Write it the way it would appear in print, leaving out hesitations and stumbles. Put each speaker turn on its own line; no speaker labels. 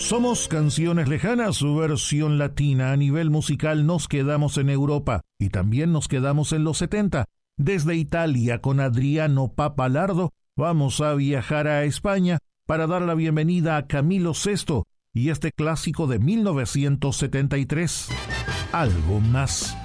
Somos Canciones Lejanas, su versión latina. A nivel musical nos quedamos en Europa y también nos quedamos en los 70. Desde Italia, con Adriano Pappalardo, vamos a viajar a España para dar la bienvenida a Camilo Sesto y este clásico de 1973, Algo Más.